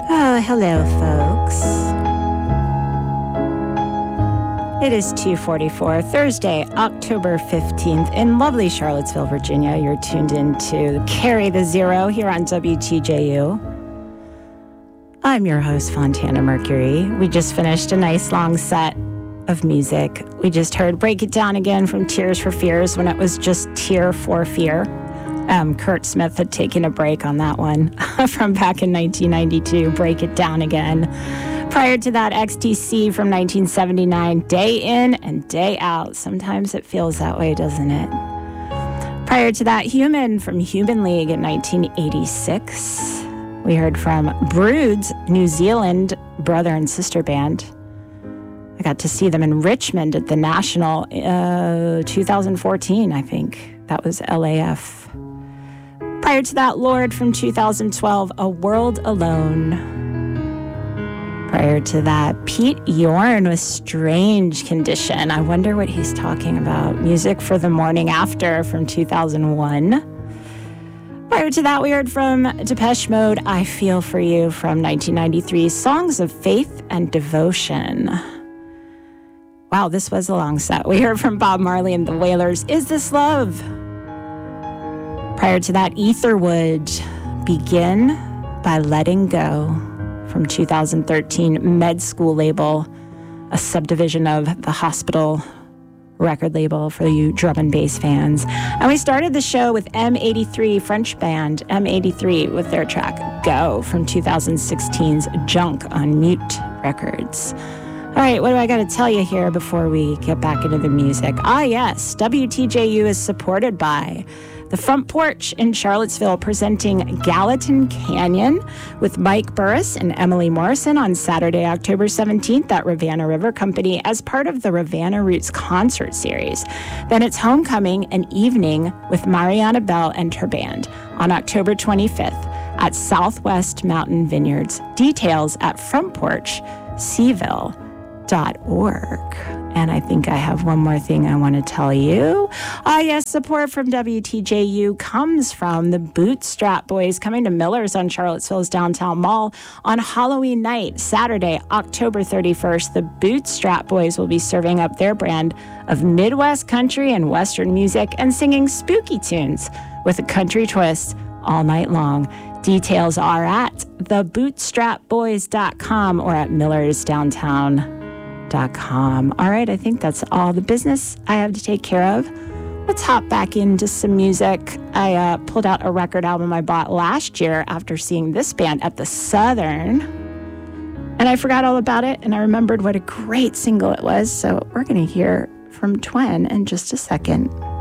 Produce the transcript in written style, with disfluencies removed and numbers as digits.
Oh, hello, folks. It is 2:44, Thursday, October 15th, in lovely Charlottesville, Virginia. You're tuned in to Carry the Zero here on WTJU. I'm your host, Fontana Mercury. We just finished a nice long set of music. We just heard Break It Down Again from Tears for Fears when it was just Tear for Fear. Kurt Smith had taken a break on that one from back in 1992, Break It Down Again. Prior to that, XTC from 1979, Day In and Day Out. Sometimes it feels that way, doesn't it? Prior to that, Human from Human League in 1986. We heard from Broods, New Zealand brother and sister band. I got to see them in Richmond at the National 2014, I think. That was LAF. Prior to that, Lord from 2012, A World Alone. Prior to that, Pete Yorn with Strange Condition. I wonder what he's talking about. Music for the Morning After from 2001. Prior to that, we heard from Depeche Mode, I Feel For You from 1993, Songs of Faith and Devotion. Wow, this was a long set. We heard from Bob Marley and the Wailers, Is This Love? Prior to that, Etherwood, Begin by Letting Go from 2013, Med School label, a subdivision of the Hospital record label for you drum and bass fans. And we started the show with M83, French band M83, with their track Go from 2016's Junk on Mute Records. All right, what do I got to tell you here before we get back into the music? Ah, yes, WTJU is supported by The Front Porch in Charlottesville, presenting Gallatin Canyon with Mike Burris and Emily Morrison on Saturday, October 17th at Ravanna River Company as part of the Ravanna Roots concert series. Then it's Homecoming, an evening with Mariana Bell and her band on October 25th at Southwest Mountain Vineyards. Details at frontporchseville.org. And I think I have one more thing I want to tell you. Yes, support from WTJU comes from the Bootstrap Boys coming to Miller's on Charlottesville's downtown mall on Halloween night, Saturday, October 31st. The Bootstrap Boys will be serving up their brand of Midwest country and Western music and singing spooky tunes with a country twist all night long. Details are at thebootstrapboys.com or at MillersDowntown.com. All right, I think that's all the business I have to take care of. Let's hop back into some music. I pulled out a record album I bought last year after seeing this band at the Southern, and I forgot all about it, and I remembered what a great single it was, so we're going to hear from Twen in just a second.